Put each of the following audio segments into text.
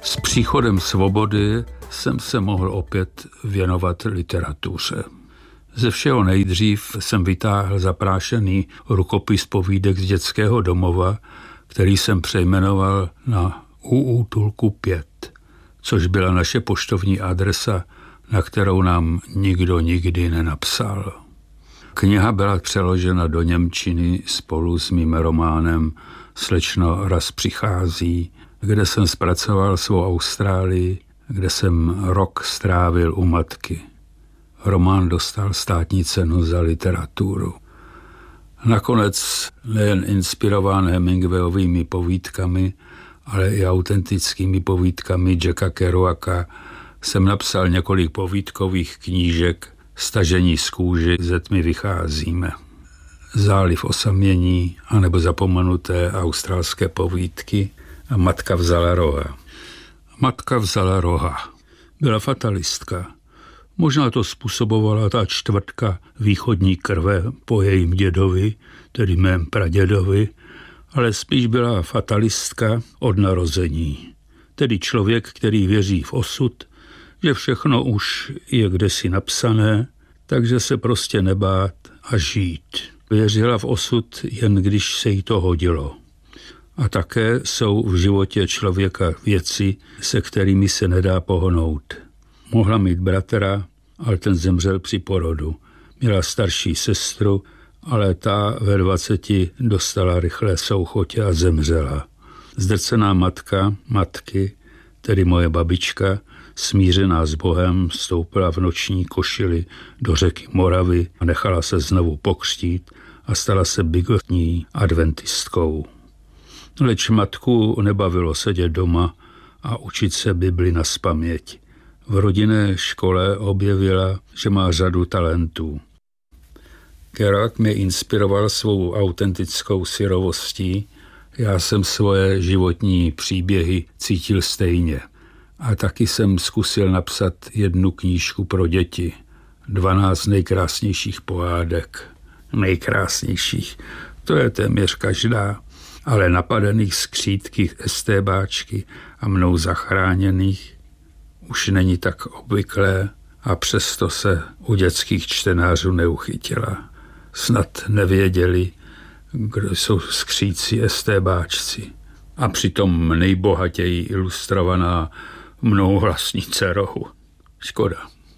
S příchodem svobody jsem se mohl opět věnovat literatuře. Ze všeho nejdřív jsem vytáhl zaprášený rukopis povídek z dětského domova, který jsem přejmenoval na UU Tulku 5, což byla naše poštovní adresa, na kterou nám nikdo nikdy nenapsal. Kniha byla přeložena do němčiny spolu s mým románem Slečno raz přichází, kde jsem zpracoval svou Austrálii, kde jsem rok strávil u matky. Román dostal státní cenu za literaturu. Nakonec nejen inspirován Hemingwayovými povídkami, ale i autentickými povídkami Jacka Kerouaka jsem napsal několik povídkových knížek Stažení z kůži, ze tmy vycházíme. Záliv osamění anebo zapomenuté australské povídky a Matka vzala roha. Matka vzala roha. Byla fatalistka. Možná to způsobovala ta čtvrtka východní krve po jejím dědovi, tedy mém pradědovi, ale spíš byla fatalistka od narození. Tedy člověk, který věří v osud, že všechno už je kdesi napsané, takže se prostě nebát a žít. Věřila v osud, jen když se jí to hodilo. A také jsou v životě člověka věci, se kterými se nedá pohnout. Mohla mít bratra, ale ten zemřel při porodu. Měla starší sestru, ale ta ve 20 dostala rychlé souchotě a zemřela. Zdrcená matka, matky, tedy moje babička, smířená s Bohem, vstoupila v noční košili do řeky Moravy a nechala se znovu pokřtít a stala se bigotní adventistkou. Leč matku nebavilo sedět doma a učit se Bibli nazpaměť. V rodinné škole objevila, že má řadu talentů. Kerouac mě inspiroval svou autentickou syrovostí, já jsem svoje životní příběhy cítil stejně. A taky jsem zkusil napsat jednu knížku pro děti. 12 nejkrásnějších pohádek. Nejkrásnějších. To je téměř každá. Ale napadených skřítky estébáčky a mnou zachráněných už není tak obvyklé a přesto se u dětských čtenářů neuchytila. Snad nevěděli, kdo jsou skříci estébáčci. A přitom nejbohatěji ilustrovaná mnou vlastnice rohu. Škoda.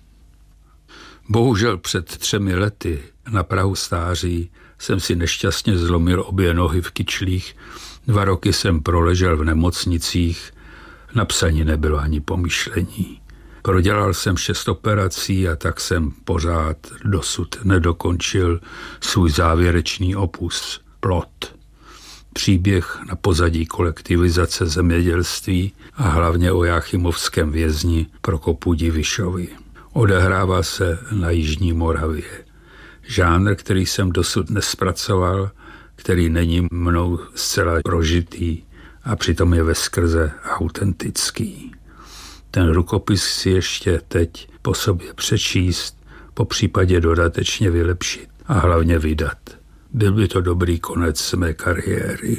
Bohužel před 3 lety na prahu stáří jsem si nešťastně zlomil obě nohy v kyčlích. 2 roky jsem proležel v nemocnicích, na psaní nebylo ani pomyšlení. Prodělal jsem 6 operací a tak jsem pořád dosud nedokončil svůj závěrečný opus Plot. Příběh na pozadí kolektivizace zemědělství a hlavně o jáchymovském vězni Prokopu Divišovi. Odehrává se na jižní Moravě. Žánr, který jsem dosud nespracoval, který není mnou zcela prožitý a přitom je veskrze autentický. Ten rukopis si ještě teď po sobě přečíst, po případě dodatečně vylepšit a hlavně vydat. Byl by to dobrý konec mé kariéry.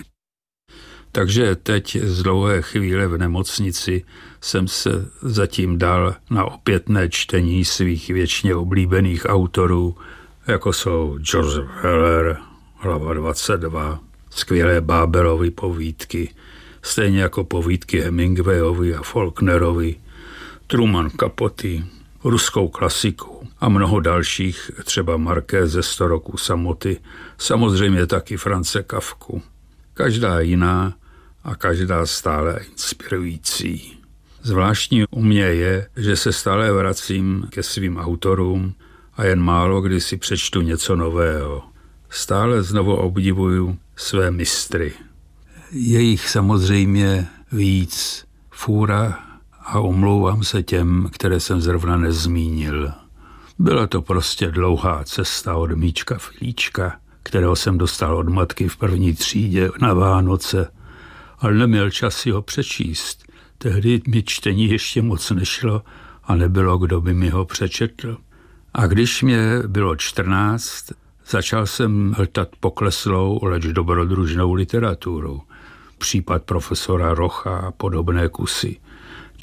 Takže teď z dlouhé chvíle v nemocnici jsem se zatím dal na opětné čtení svých věčně oblíbených autorů, jako jsou George Heller, Hlava 22, skvělé Bábelovy povídky, stejně jako povídky Hemingwayovi a Faulknerovi, Truman Capote, ruskou klasiku a mnoho dalších, třeba Markéze 100 roků samoty, samozřejmě taky France Kafku. Každá jiná a každá stále inspirující. Zvláštní u mě je, že se stále vracím ke svým autorům a jen málo kdy si přečtu něco nového. Stále znovu obdivuju své mistry. Je jich samozřejmě víc, fůra, a omlouvám se těm, které jsem zrovna nezmínil. Byla to prostě dlouhá cesta od Míčka Filíčka, kterého jsem dostal od matky v 1. třídě na Vánoce, ale neměl čas si ho přečíst. Tehdy mi čtení ještě moc nešlo a nebylo, kdo by mi ho přečetl. A když mě bylo 14, začal jsem hltat pokleslou, leč dobrodružnou literaturu. Případ profesora Rocha a podobné kusy.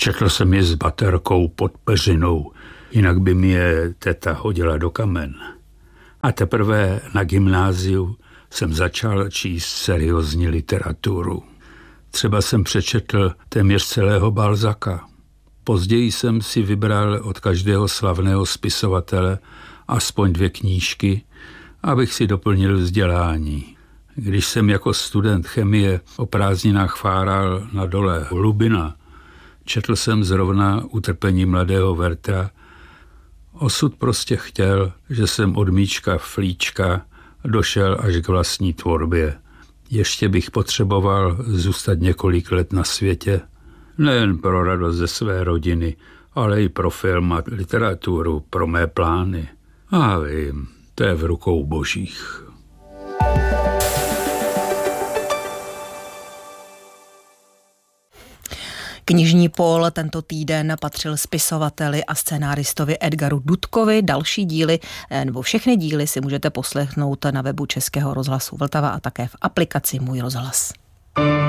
Četl jsem je s baterkou pod peřinou, jinak by mi je teta hodila do kamen. A teprve na gymnáziu jsem začal číst seriózní literaturu. Třeba jsem přečetl téměř celého Balzaca. Později jsem si vybral od každého slavného spisovatele aspoň 2 knížky, abych si doplnil vzdělání. Když jsem jako student chemie o prázdninách fáral na dole Lubina, četl jsem zrovna Utrpení mladého Werthera. Osud prostě chtěl, že jsem od míčka flíčka došel až k vlastní tvorbě. Ještě bych potřeboval zůstat několik let na světě, nejen pro radost ze své rodiny, ale i pro film a literaturu, pro mé plány. A vím, to je v rukou božích. Knižní pól tento týden patřil spisovateli a scénáristovi Edgaru Dudkovi. Další díly, nebo všechny díly si můžete poslechnout na webu Českého rozhlasu Vltava a také v aplikaci Můj rozhlas.